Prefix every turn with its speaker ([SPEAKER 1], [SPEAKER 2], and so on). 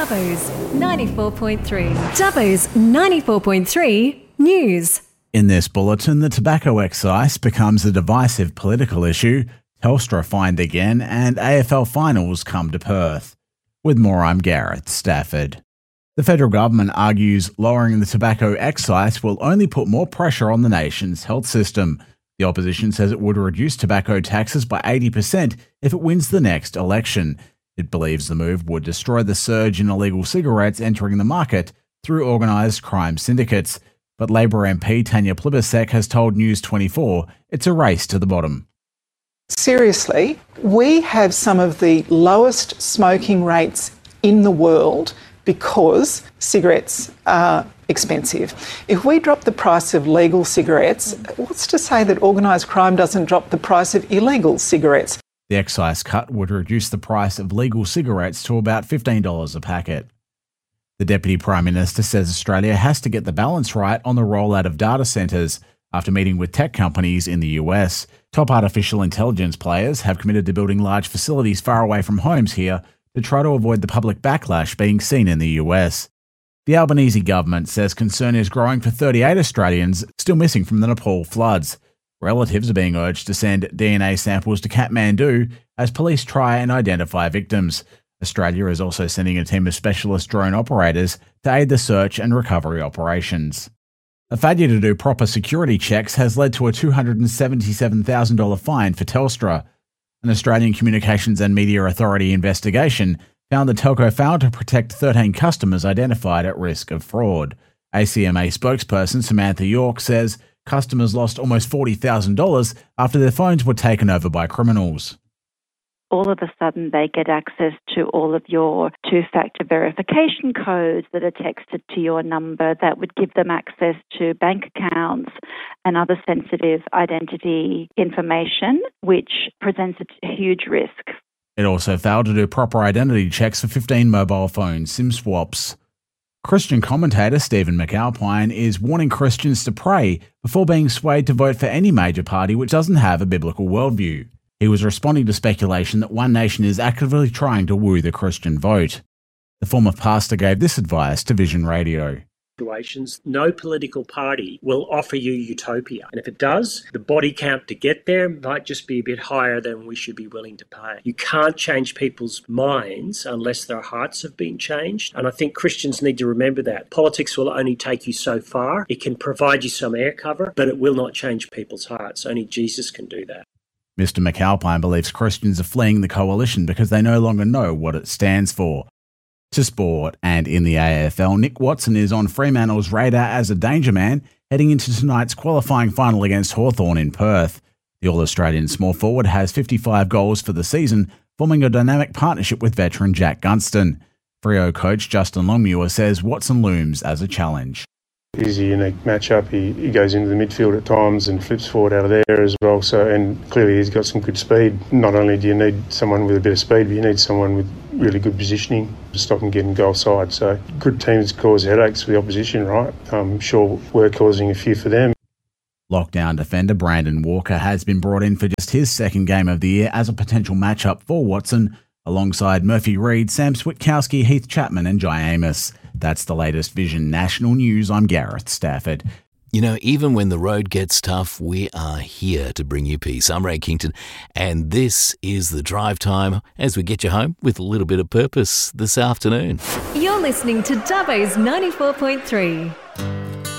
[SPEAKER 1] Dubbo's 94.3. Dubbo's 94.3 News.
[SPEAKER 2] In this bulletin, the tobacco excise becomes a divisive political issue, Telstra fined again, and AFL finals come to Perth. With more, I'm Gareth Stafford. The federal government argues lowering the tobacco excise will only put more pressure on the nation's health system. The opposition says it would reduce tobacco taxes by 80% if it wins the next election. It believes the move would destroy the surge in illegal cigarettes entering the market through organised crime syndicates. But Labor MP Tanya Plibersek has told News 24 it's a race to the bottom.
[SPEAKER 3] Seriously, we have some of the lowest smoking rates in the world because cigarettes are expensive. If we drop the price of legal cigarettes, what's to say that organised crime doesn't drop the price of illegal cigarettes?
[SPEAKER 2] The excise cut would reduce the price of legal cigarettes to about $15 a packet. The Deputy Prime Minister says Australia has to get the balance right on the rollout of data centres after meeting with tech companies in the US. Top artificial intelligence players have committed to building large facilities far away from homes here to try to avoid the public backlash being seen in the US. The Albanese government says concern is growing for 38 Australians still missing from the Nepal floods. Relatives are being urged to send DNA samples to Kathmandu as police try and identify victims. Australia is also sending a team of specialist drone operators to aid the search and recovery operations. A failure to do proper security checks has led to a $277,000 fine for Telstra. An Australian Communications and Media Authority investigation found the telco failed to protect 13 customers identified at risk of fraud. ACMA spokesperson Samantha York says customers lost almost $40,000 after their phones were taken over by criminals.
[SPEAKER 4] All of a sudden they get access to all of your two-factor verification codes that are texted to your number that would give them access to bank accounts and other sensitive identity information, which presents a huge risk.
[SPEAKER 2] It also failed to do proper identity checks for 15 mobile phone SIM swaps. Christian commentator Stephen McAlpine is warning Christians to pray before being swayed to vote for any major party which doesn't have a biblical worldview. He was responding to speculation that One Nation is actively trying to woo the Christian vote. The former pastor gave this advice to Vision Radio.
[SPEAKER 5] No political party will offer you utopia. And if it does, the body count to get there might just be a bit higher than we should be willing to pay. You can't change people's minds unless their hearts have been changed. And I think Christians need to remember that. Politics will only take you so far. It can provide you some air cover, but it will not change people's hearts. Only Jesus can do that.
[SPEAKER 2] Mr. McAlpine believes Christians are fleeing the coalition because they no longer know what it stands for. To sport, and in the AFL, Nick Watson is on Fremantle's radar as a danger man heading into tonight's qualifying final against Hawthorn in Perth. The All-Australian small forward has 55 goals for the season, forming a dynamic partnership with veteran Jack Gunston. Freo coach Justin Longmuir says Watson looms as a challenge.
[SPEAKER 6] He's a unique matchup. He goes into the midfield at times and flips forward out of there as well. And clearly he's got some good speed. Not only do you need someone with a bit of speed, but you need someone with really good positioning to stop him getting goal side. So good teams cause headaches for the opposition, right? I'm sure we're causing a few for them.
[SPEAKER 2] Lockdown defender Brandon Walker has been brought in for just his second game of the year as a potential matchup for Watson, alongside Murphy Reid, Sam Switkowski, Heath Chapman and Jai Amos. That's the latest Vision National News. I'm Gareth Stafford.
[SPEAKER 7] You know, even when the road gets tough, we are here to bring you peace. I'm Ray Kington, and this is The Drive Time as we get you home with a little bit of purpose this afternoon.
[SPEAKER 1] You're listening to Dubbo's 94.3.